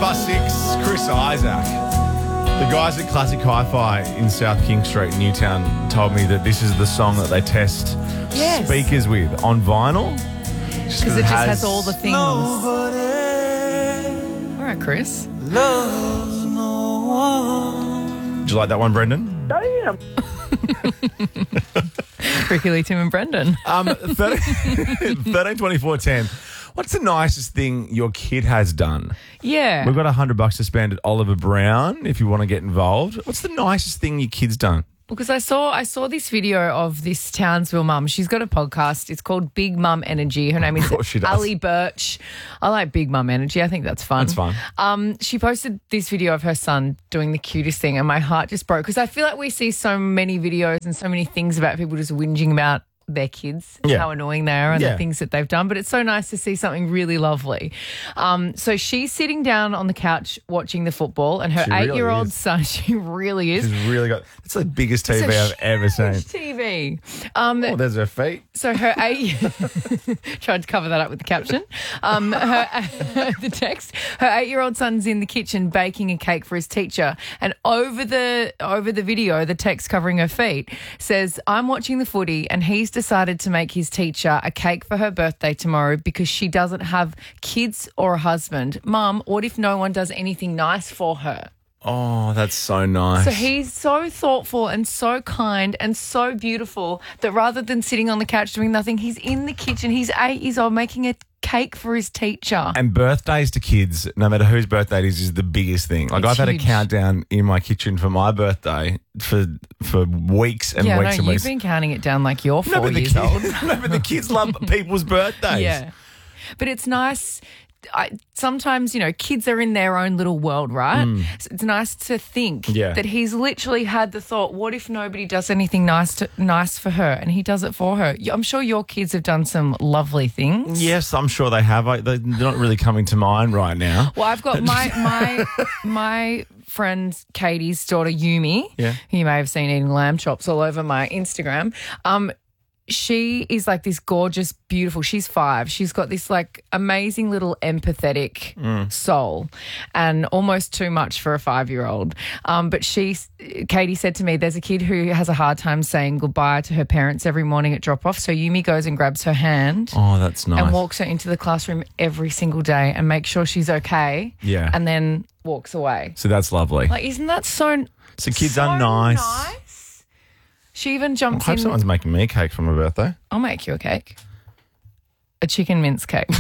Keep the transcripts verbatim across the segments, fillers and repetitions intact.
past six, Chris Isaac. The guys at Classic Hi-Fi in South King Street, Newtown, told me that this is the song that they test Yes. speakers with on vinyl. Because it just has all the things. All right, Chris. Did you like that one, Brendan? Damn. Ricky Lee, Tim and Brendan. Um, thirteen, thirteen twenty-four ten. What's the nicest thing your kid has done? Yeah. We've got a hundred bucks to spend at Oliver Brown if you want to get involved. What's the nicest thing your kid's done? Because I saw I saw this video of this Townsville mum. She's got a podcast. It's called Big Mum Energy. Her name is course she does. Ali Birch. I like Big Mum Energy. I think that's fun. That's fun. Um, she posted this video of her son doing the cutest thing, and my heart just broke because I feel like we see so many videos and so many things about people just whinging about their kids, Yeah. how annoying they are and Yeah. the things that they've done. But it's so nice to see something really lovely. Um, so she's sitting down on the couch watching the football, and her She really eight-year-old is. son, she really is. She's really got. It's the biggest T V It's a I've ever seen. huge T V. Um, Oh, there's her feet. so her eight tried to cover that up with the caption. Um, her the text. Her eight-year-old son's in the kitchen baking a cake for his teacher, and over the over the video, the text covering her feet says, "I'm watching the footy, and he's decided to make his teacher a cake for her birthday tomorrow because she doesn't have kids or a husband. Mum, what if no one does anything nice for her?" Oh, that's so nice. So he's so thoughtful and so kind and so beautiful that rather than sitting on the couch doing nothing, he's in the kitchen. He's eight years old making a cake for his teacher. And birthdays to kids, no matter whose birthday it is, is the biggest thing. Like It's I've had huge. a countdown in my kitchen for my birthday for for weeks and yeah, weeks no, and you've weeks. been counting it down like you're no, four but the years old. kids, no, but the kids love people's birthdays. Yeah. But it's nice. I, sometimes, you know, kids are in their own little world, right? So it's nice to think Mm. Yeah. that he's literally had the thought, what if nobody does anything nice to, nice for her? And he does it for her. I'm sure your kids have done some lovely things. Yes, I'm sure they have. I, they're not really coming to mind right now. Well, I've got my my my friend Katie's daughter Yumi, Yeah. who you may have seen eating lamb chops all over my Instagram. Um, she is like this gorgeous, beautiful. She's five. She's got this like amazing little empathetic soul, and almost too much for a five-year-old. Um, but she, Katie said to me, there's a kid who has a hard time saying goodbye to her parents every morning at drop-off. So Yumi goes and grabs her hand. Oh, that's nice. And walks her into the classroom every single day and makes sure she's okay. Yeah. And then walks away. So that's lovely. Like, isn't that so So kids so are nice. nice? She even I jumps hope in. someone's making me a cake for my birthday. I'll make you a cake. A chicken mince cake.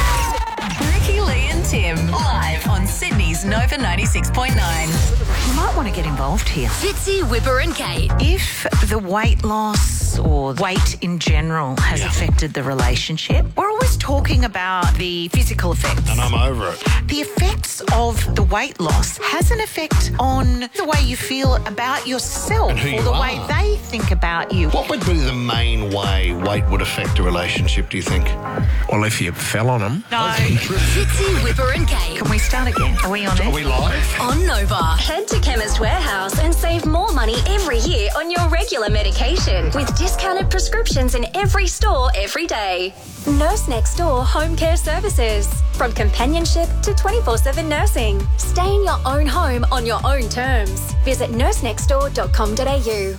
Ricky, Lee and Tim, live on Sydney's Nova ninety-six point nine. You might want to get involved here. Fitzy, Whipper and Kate. If the weight loss or weight in general has affected the relationship, we're always talking about the physical effects. And I'm over it. The effects of the weight loss has an effect on the way you feel about yourself And who or you the are. way they think about you. What would be the main way weight would affect a relationship, do you think? Well, if you fell on them. No. Fitzy, Whipper and Kate. Can we start again? Are we on Are it? we live? On Nova. Head to Chemist Warehouse and save more money every year on your regular medication with discounted prescriptions in every store every day. Nurse Next Door Home Care Services. From companionship to twenty-four seven nursing. Stay in your own home on your own terms. Visit nurse next door dot com dot a u.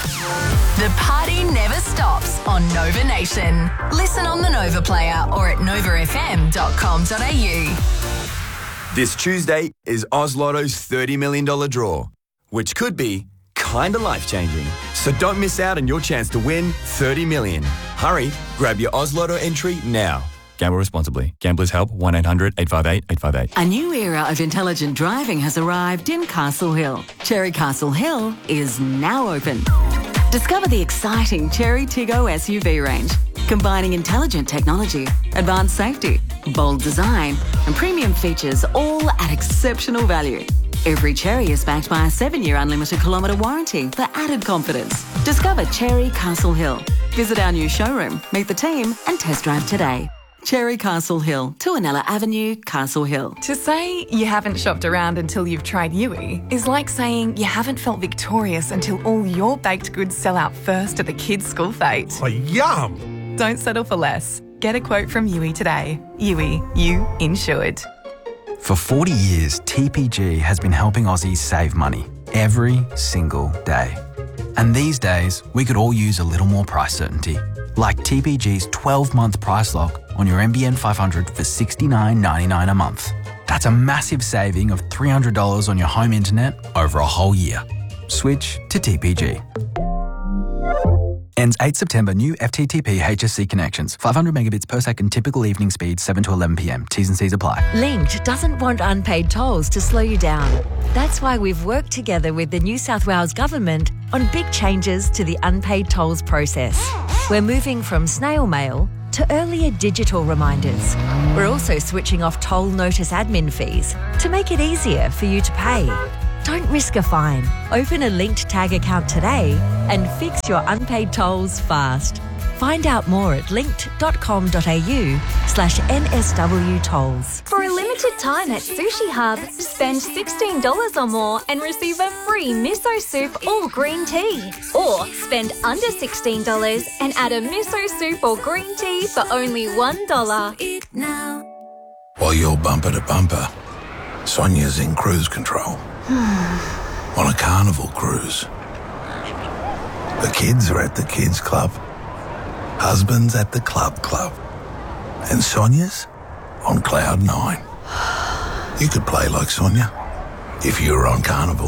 The party never stops on Nova Nation. Listen on the Nova Player or at nova f m dot com dot a u. This Tuesday is Oz Lotto's thirty million dollars draw, which could be kinda life-changing. So don't miss out on your chance to win thirty million dollars. Hurry, grab your Oz Lotto entry now. Gamble responsibly. Gamblers help one eight hundred eight five eight eight five eight. A new era of intelligent driving has arrived in Castle Hill. Cherry Castle Hill is now open. Discover the exciting Cherry Tiggo S U V range, combining intelligent technology, advanced safety, bold design, and premium features, all at exceptional value. Every Cherry is backed by a seven-year unlimited kilometre warranty for added confidence. Discover Cherry Castle Hill. Visit our new showroom, meet the team, and test drive today. Cherry Castle Hill, Tuanella Avenue, Castle Hill. To say you haven't shopped around until you've tried Yui is like saying you haven't felt victorious until all your baked goods sell out first at the kids' school fete. Oh, yum! Don't settle for less. Get a quote from Yui today. Yui, you insured. For forty years, T P G has been helping Aussies save money every single day. And these days, we could all use a little more price certainty, like T P G's twelve-month price lock on your N B N five hundred for sixty-nine ninety-nine a month. That's a massive saving of three hundred dollars on your home internet over a whole year. Switch to T P G. Ends eighth September. New F T T P H S C connections. five hundred megabits per second. Typical evening speed seven to eleven p m. T's and C's apply. Linked doesn't want unpaid tolls to slow you down. That's why we've worked together with the New South Wales Government on big changes to the unpaid tolls process. We're moving from snail mail to earlier digital reminders. We're also switching off toll notice admin fees to make it easier for you to pay. Don't risk a fine. Open a Linked Tag account today and fix your unpaid tolls fast. Find out more at linked.com.au slash NSW tolls. For a limited time at Sushi Hub, spend sixteen dollars or more and receive a free miso soup or green tea. Or spend under sixteen dollars and add a miso soup or green tea for only one dollar. While you're bumper to bumper, Sonia's in cruise control. On a carnival cruise. The kids are at the kids club. Husband's at the club club. And Sonia's on cloud nine. You could play like Sonia if you were on Carnival.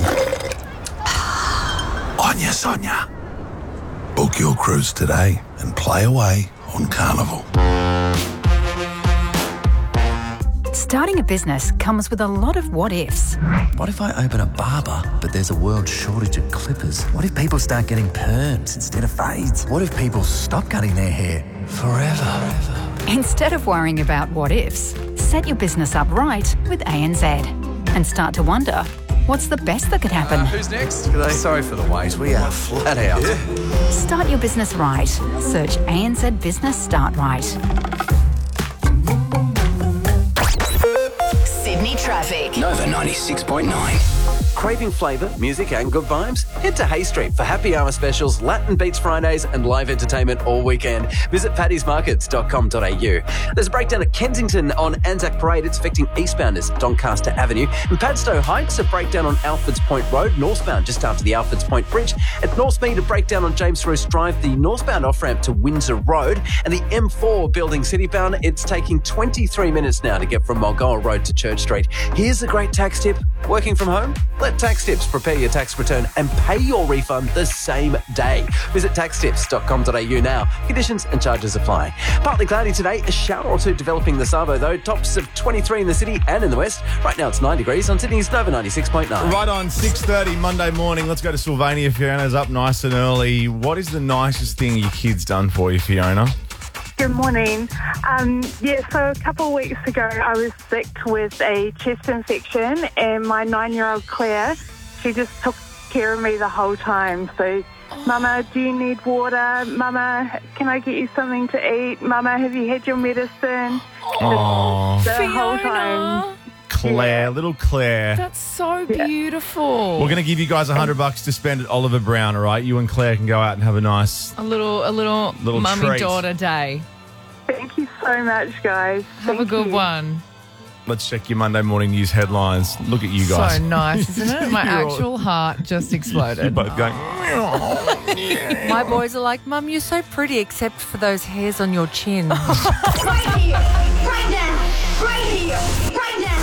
On ya, Sonia. Book your cruise today and play away on Carnival. Starting a business comes with a lot of what-ifs. What if I open a barber, but there's a world shortage of clippers? What if people start getting perms instead of fades? What if people stop cutting their hair forever? Instead of worrying about what-ifs, set your business up right with A N Z and start to wonder, what's the best that could happen? Uh, who's next? G'day, sorry for the wait. We are flat out. Yeah. Start your business right. Search A N Z Business Start Right. Sydney traffic. Nova ninety-six point nine. Craving flavour, music and good vibes? Head to Hay Street for happy hour specials, Latin Beats Fridays and live entertainment all weekend. Visit paddy's markets dot com dot a u. There's a breakdown at Kensington on Anzac Parade. It's affecting eastbounders, Doncaster Avenue. In Padstow Heights, a breakdown on Alfords Point Road, northbound just after the Alfords Point Bridge. At Northmead, a breakdown on James Roos Drive, the northbound off-ramp to Windsor Road. And the M four building citybound, it's taking twenty-three minutes now to get from Mulgoa Road to Church Street. Here's a great tax tip. Working from home? Let Tax Tips prepare your tax return and pay your refund the same day. Visit tax tips dot com dot a u now. Conditions and charges apply. Partly cloudy today, a shower or two developing the Savo though. Tops of twenty-three in the city and in the west. Right now it's nine degrees on Sydney's Nova ninety-six point nine. Right on six thirty Monday morning. Let's go to Sylvania. Fiona's up nice and early. What is the nicest thing your kid's done for you, Fiona? Good morning. Um, yeah, so a couple of weeks ago I was sick with a chest infection and my nine-year-old Claire, she just took care of me the whole time. So, oh. Mama, do you need water? Mama, can I get you something to eat? Mama, have you had your medicine? Oh, the, the Fiona. whole time. Claire, Yeah. little Claire. That's so beautiful. We're going to give you guys a hundred bucks to spend at Oliver Brown, all right? You and Claire can go out and have a nice... A little, a little, Little treat. mummy-daughter day. Thank you so much, guys. Have a good you. one. Let's check your Monday morning news headlines. Look at you guys. So nice, isn't it? My You're all- actual heart just exploded. You're both going... My boys are like, Mum, you're so pretty except for those hairs on your chin. Right here, right now, right here, right now.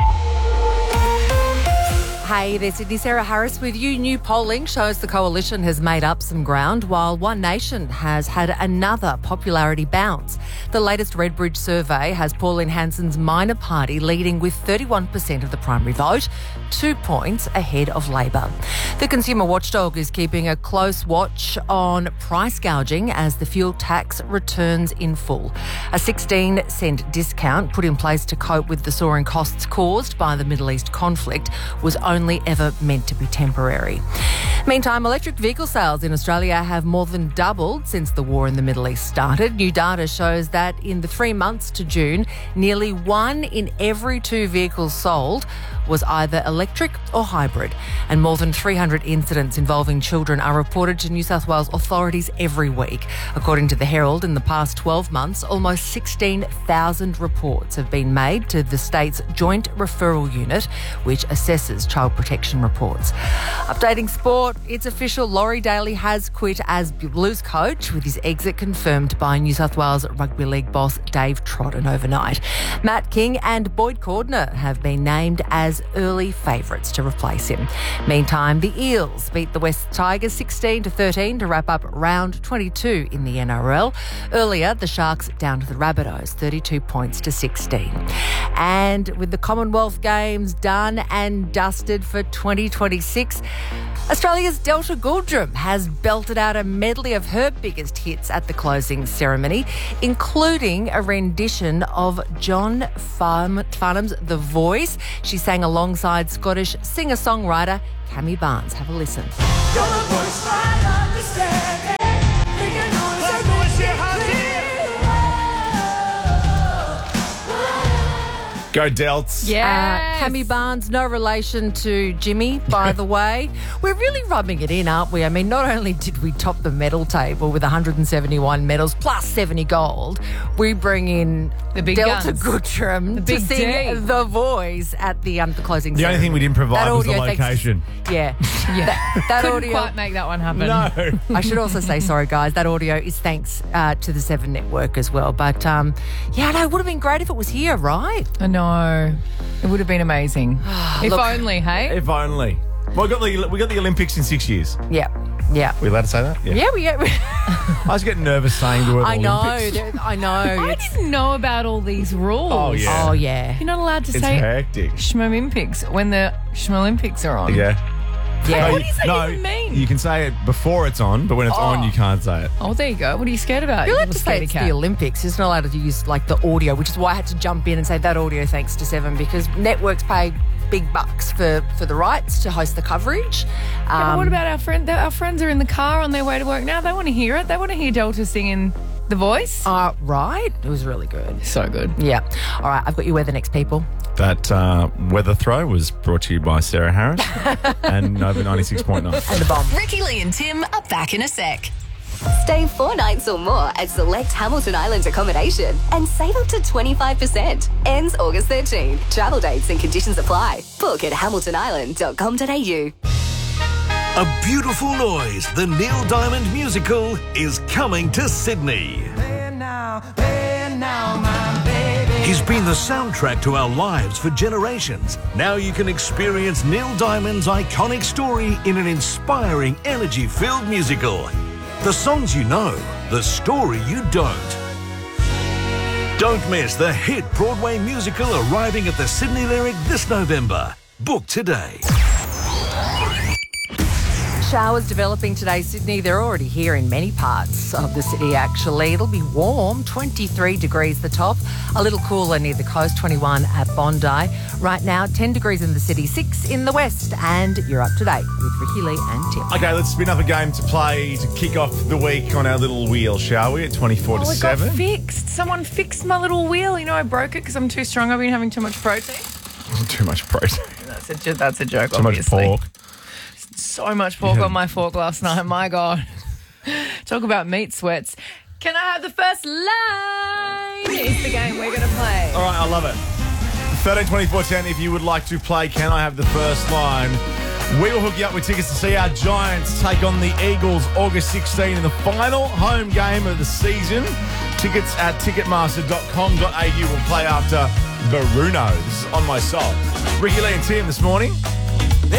Hey, there's Sydney Sarah Harris with you. New polling shows the coalition has made up some ground while One Nation has had another popularity bounce. The latest Redbridge survey has Pauline Hanson's minor party leading with thirty-one percent of the primary vote, two points ahead of Labor. The consumer watchdog is keeping a close watch on price gouging as the fuel tax returns in full. A sixteen cent discount put in place to cope with the soaring costs caused by the Middle East conflict was only ever meant to be temporary. Meantime, electric vehicle sales in Australia have more than doubled since the war in the Middle East started. New data shows that in the three months to June, nearly one in every two vehicles sold was either electric or hybrid. And more than three hundred incidents involving children are reported to New South Wales authorities every week. According to the Herald, in the past twelve months, almost sixteen thousand reports have been made to the state's Joint Referral Unit, which assesses child protection reports. Updating sport, it's official. Laurie Daly has quit as Blues coach, with his exit confirmed by New South Wales Rugby League boss Dave Trodden overnight. Matt King and Boyd Cordner have been named as early favourites to replace him. Meantime, the Eels beat the West Tigers sixteen to thirteen to wrap up round twenty-two in the N R L. Earlier, the Sharks down to the Rabbitohs, thirty-two points to sixteen. And with the Commonwealth Games done and dusted for twenty twenty-six, Australia's Delta Goodrum has belted out a medley of her biggest hits at the closing ceremony, including a rendition of John Farn- Farnham's The Voice. She sang alongside Scottish singer-songwriter Cammy Barnes. Have a listen. Go Delts. Yeah. Uh, Cammy Barnes, no relation to Jimmy, by the way. We're really rubbing it in, aren't we? I mean, not only did we top the medal table with one hundred seventy-one medals plus seventy gold, we bring in the big Delta guns. Goodrum The to big sing D. The Voice at the, um, the closing The ceremony. only thing we didn't provide That was the audio thanks- location. Yeah. yeah. That, that Couldn't audio. quite make that one happen. No. I should also say, sorry, guys, that audio is thanks uh, to the Seven Network as well. But, um, yeah, no, it would have been great if it was here, right? I know. It would have been amazing. If Look- only, hey? If only. Well, we got the we got the Olympics in six years. Yeah. Yeah. We allowed to say that? Yeah, we get. I was getting nervous saying the word I know. Olympics. there- I know. I It's- didn't know about all these rules. Oh, yeah. Oh, yeah. You're not allowed to It's say hectic. Schmolympics when the Schmolympics are on. Yeah. Yeah. What does that no, even mean? You can say it before it's on, but when it's Oh. on, you can't say it. Oh, there you go. What are you scared about? You're you allowed to little say scaredy it's cat? the Olympics. You're not allowed to use like the audio, which is why I had to jump in and say that audio thanks to Seven, because networks pay big bucks for, for the rights to host the coverage. Yeah, but Um, what about our friend? Our friends are in the car on their way to work now. They want to hear it. They want to hear Delta singing The Voice. Uh, right. It was really good. So good. Yeah. All right. I've got your weather next, people. That uh, weather throw was brought to you by Sarah Harris and Nova ninety-six point nine. And the bomb. Ricky Lee and Tim are back in a sec. Stay four nights or more at select Hamilton Island accommodation and save up to twenty-five percent. Ends August thirteenth. Travel dates and conditions apply. Book at hamilton island dot com dot a u. A Beautiful Noise, the Neil Diamond musical, is coming to Sydney. He's been the soundtrack to our lives for generations. Now you can experience Neil Diamond's iconic story in an inspiring, energy-filled musical. The songs you know, the story you don't. Don't miss the hit Broadway musical arriving at the Sydney Lyric this November. Book today. Showers developing today, Sydney. They're already here in many parts of the city, actually. It'll be warm, twenty-three degrees the top, a little cooler near the coast, twenty-one at Bondi. Right now, ten degrees in the city, six in the west, and you're up to date with Ricky Lee and Tim. Okay, let's spin up a game to play to kick off the week on our little wheel, shall we? At twenty-four to Oh, it got seven. fixed. Someone fixed my little wheel. You know, I broke it because I'm too strong. I've been having too much protein. Too much protein. That's a, jo- that's a joke, Too obviously. much pork. So much pork Yeah. on my fork last night. My God. Talk about meat sweats. Can I have the first line? It's the game we're going to play. All right, I love it. thirteen twenty-four ten, if you would like to play Can I Have the First Line? We will hook you up with tickets to see our Giants take on the Eagles August sixteenth in the final home game of the season. Tickets at ticketmaster dot com dot a u will play after Bruno. This is On My Soul. Ricky Lee and Tim this morning.